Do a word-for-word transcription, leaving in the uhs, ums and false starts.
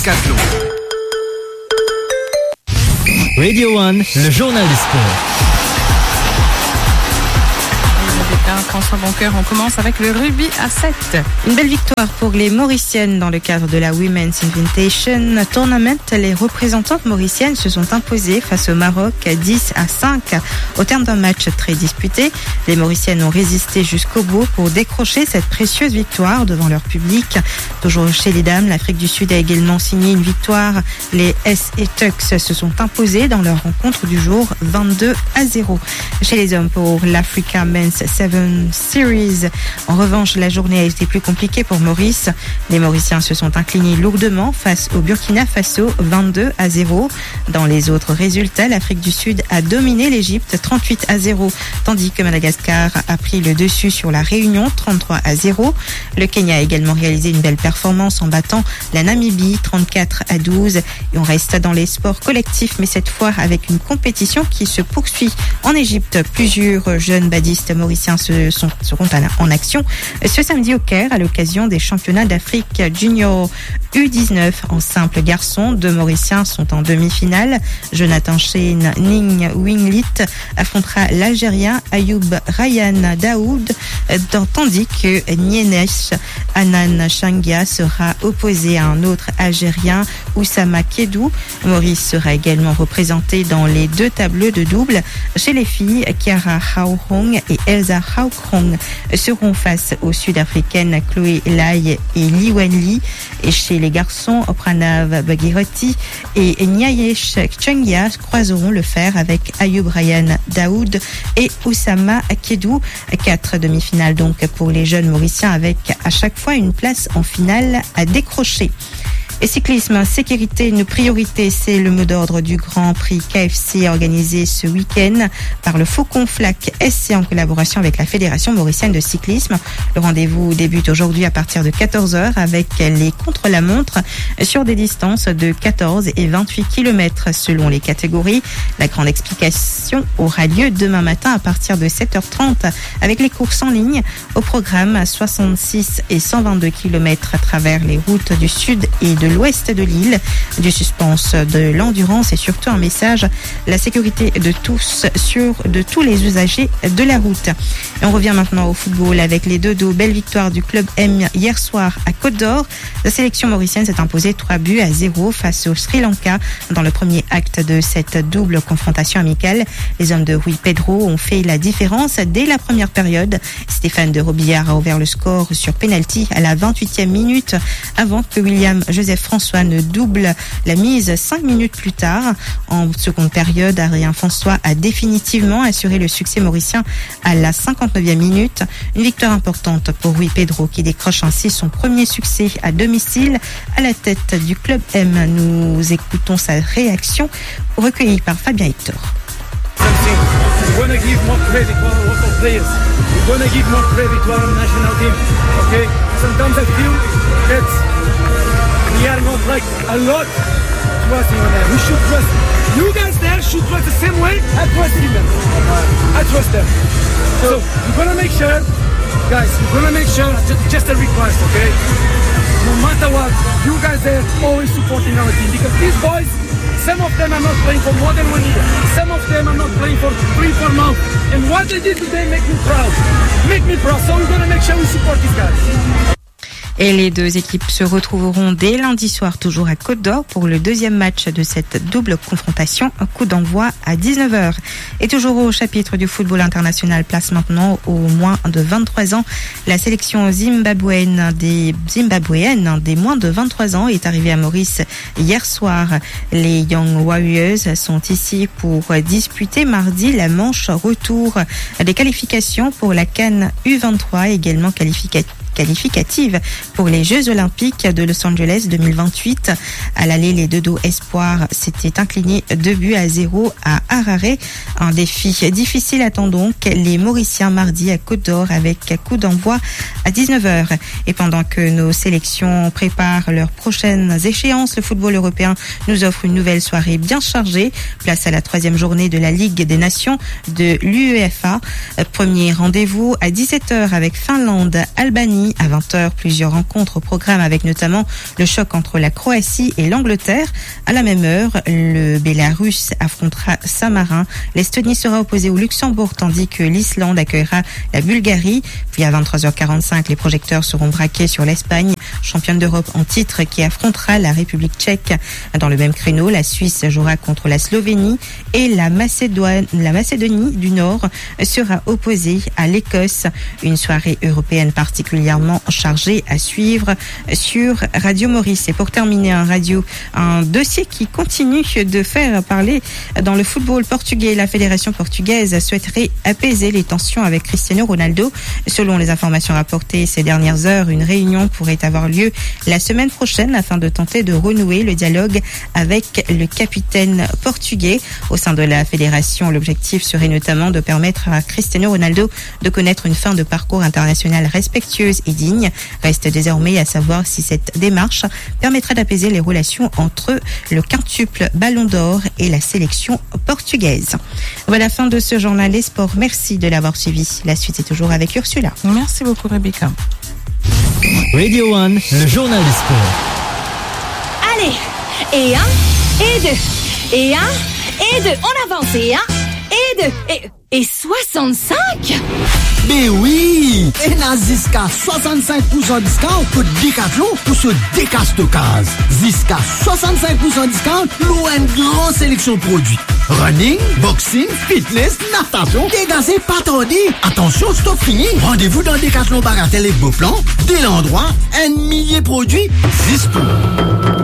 Cathlon. Radio One, le journal du sport. François Boncoeur, on commence avec le rugby à sept. Une belle victoire pour les Mauriciennes dans le cadre de la Women's Invitation Tournament. Les représentantes mauriciennes se sont imposées face au Maroc dix à cinq. Au terme d'un match très disputé, les Mauriciennes ont résisté jusqu'au bout pour décrocher cette précieuse victoire devant leur public. Toujours chez les dames, l'Afrique du Sud a également signé une victoire. Les S et Tucks se sont imposés dans leur rencontre du jour vingt-deux à zéro. Chez les hommes, pour l'Africa Men's sept Series. En revanche, la journée a été plus compliquée pour Maurice. Les Mauriciens se sont inclinés lourdement face au Burkina Faso vingt-deux à zéro. Dans les autres résultats, l'Afrique du Sud a dominé l'Égypte trente-huit à zéro, tandis que Madagascar a pris le dessus sur la Réunion trente-trois à zéro. Le Kenya a également réalisé une belle performance en battant la Namibie trente-quatre à douze. Et on reste dans les sports collectifs, mais cette fois avec une compétition qui se poursuit en Égypte. Plusieurs jeunes badistes mauriciens se sont, seront en action ce samedi au Caire à l'occasion des championnats d'Afrique Junior U dix-neuf en simple garçon. Deux Mauriciens sont en demi-finale. Jonathan Shane Ning Winglit affrontera l'Algérien Ayoub Ryan Daoud, tandis que Nienesh Anan Changia sera opposé à un autre Algérien, Oussama Kedou. Maurice sera également représenté dans les deux tableaux de double. Chez les filles, Kiara Hauhong et Elsa Haukrong seront face aux Sud-Africaines Chloé Lai et Li Wenli. Et chez les garçons, Pranav Bhagirathi et Nyayesh Changia croiseront le fer avec Ayoub Ryan Daoud et Oussama Kedou. Quatre demi-finales donc pour les jeunes Mauriciens avec à chaque fois une place en finale à décrocher. Et cyclisme, sécurité, une priorité, c'est le mot d'ordre du Grand Prix K F C organisé ce week-end par le Faucon Flac S C en collaboration avec la Fédération mauricienne de cyclisme. Le rendez-vous débute aujourd'hui à partir de quatorze heures avec les contre-la-montre sur des distances de quatorze et vingt-huit kilomètres selon les catégories. La grande explication aura lieu demain matin à partir de sept heures trente avec les courses en ligne. Au programme, soixante-six et cent vingt-deux kilomètres à travers les routes du sud et de l'ouest de l'île, du suspense, de l'endurance et surtout un message, la sécurité de tous sur de tous les usagers de la route. Et on revient maintenant au football avec les deux dos. Belle victoire du club M hier soir à Côte d'Or. La sélection mauricienne s'est imposée trois buts à zéro face au Sri Lanka dans le premier acte de cette double confrontation amicale. Les hommes de Rui Pedro ont fait la différence dès la première période. Stéphane de Robillard a ouvert le score sur penalty à la vingt-huitième minute avant que William Joseph François ne double la mise cinq minutes plus tard. En seconde période, Adrien François a définitivement assuré le succès mauricien à la cinquante-neuvième minute. Une victoire importante pour Rui Pedro qui décroche ainsi son premier succès à domicile à la tête du club M. Nous écoutons sa réaction recueillie par Fabien Hector. We're going to give more credit to our local players. We're going to give more credit to our national team. Okay? Sometimes I feel that we are not like a lot trusting on them. We should trust. You guys there should trust the same way I trust them. I trust them. So we're gonna make sure, guys. We're gonna make sure. Just a request, okay? No matter what, you guys there always supporting our team because these boys, some of them are not playing for more than one year. Some of them are not playing for three, four months. And what they did today make me proud. Make me proud. So we're gonna make sure we support these guys. Et les deux équipes se retrouveront dès lundi soir, toujours à Côte d'Or, pour le deuxième match de cette double confrontation. Un coup d'envoi à dix-neuf heures. Et toujours au chapitre du football international, place maintenant aux moins de vingt-trois ans. La sélection zimbabwéenne des, zimbabwéenne des moins de vingt-trois ans est arrivée à Maurice hier soir. Les Young Warriors sont ici pour disputer mardi la manche retour des qualifications pour la CAN U vingt-trois, également qualificative. qualificative pour les Jeux Olympiques de Los Angeles deux mille vingt-huit. À l'aller, les Dodo Espoirs s'étaient inclinés deux buts à zéro à Harare. Un défi difficile attend donc les Mauriciens mardi à Côte d'Or avec coup d'envoi à dix-neuf heures. Et pendant que nos sélections préparent leurs prochaines échéances, le football européen nous offre une nouvelle soirée bien chargée. Place à la troisième journée de la Ligue des Nations de l'UEFA. Premier rendez-vous à dix-sept heures avec Finlande, Albanie Slovénie. À vingt heures, plusieurs rencontres au programme avec notamment le choc entre la Croatie et l'Angleterre. À la même heure, le Bélarus affrontera Saint-Marin. L'Estonie sera opposée au Luxembourg tandis que l'Islande accueillera la Bulgarie. Puis à vingt-trois heures quarante-cinq, les projecteurs seront braqués sur l'Espagne, championne d'Europe en titre, qui affrontera la République tchèque. Dans le même créneau, la Suisse jouera contre la Slovénie et la Macédoine, la Macédonie du Nord sera opposée à l'Écosse. Une soirée européenne particulièrement chargée à suivre sur Radio Maurice. Et pour terminer, un radio, un dossier qui continue de faire parler dans le football portugais. La fédération portugaise souhaiterait apaiser les tensions avec Cristiano Ronaldo. Selon les informations rapportées ces dernières heures, une réunion pourrait avoir lieu la semaine prochaine afin de tenter de renouer le dialogue avec le capitaine portugais. Au sein de la fédération, l'objectif serait notamment de permettre à Cristiano Ronaldo de connaître une fin de parcours international respectueuse et digne. Reste désormais à savoir si cette démarche permettra d'apaiser les relations entre le quintuple Ballon d'Or et la sélection portugaise. Voilà la fin de ce journal des sports. Merci de l'avoir suivi. La suite est toujours avec Ursula. Merci beaucoup, Rebecca. Radio One, le journal des sports. Allez, et un, et deux, et un, et deux. On avance, et un, et deux, et, et soixante-cinq. Mais oui! Et na jusqu'à soixante-cinq pour cent discount pour Decathlon pour ce décastocase. Jusqu'à soixante-cinq pour cent discount pour une grande sélection de produits. Running, boxing, fitness, natation, dégazé, pas tarder. Attention, stop fini. Rendez-vous dans Decathlon Bagatelle et Beauplan. Dès l'endroit, un millier de produits. Dispo.